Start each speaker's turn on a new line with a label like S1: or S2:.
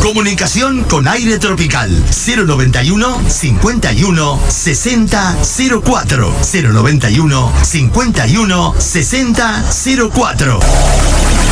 S1: Comunicación con aire tropical. 091 51 60 04. 091 51 60 04.